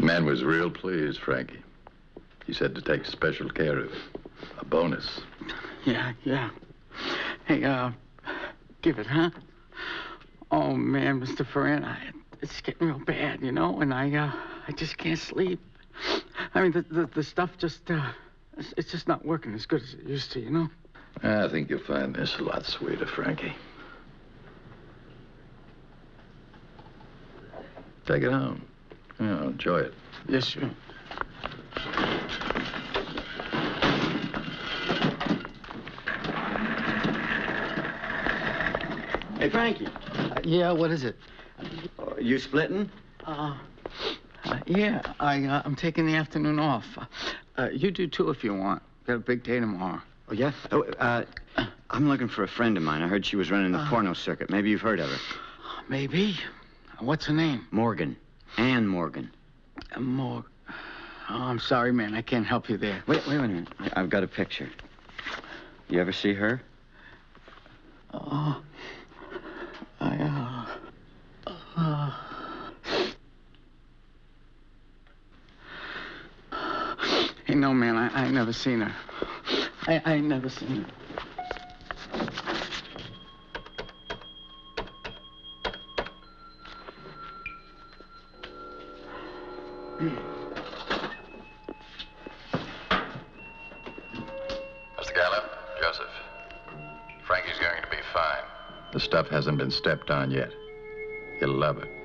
The man was real pleased, Frankie. He said to take special care of it. A bonus. Yeah. Hey, give it, huh? Oh, man, Mr. Ferran, it's getting real bad, you know, and I just can't sleep. I mean, the stuff just, it's just not working as good as it used to, you know? I think you'll find this a lot sweeter, Frankie. Take it home. Yeah, enjoy it. Yes, sure. Hey, Frankie. Yeah, what is it? You splitting? Yeah, I'm taking the afternoon off. You do too if you want. Got a big day tomorrow. Oh, yeah? Oh, I'm looking for a friend of mine. I heard she was running the porno circuit. Maybe you've heard of her. Maybe. What's her name? Morgan. Ann Morgan. Oh, I'm sorry, man. I can't help you there. Wait a minute. I've got a picture. You ever see her? Hey, no, man, I ain't never seen her. I ain't never seen her. Mr. Gallup, Joseph. Frankie's going to be fine. The stuff hasn't been stepped on yet. He'll love it.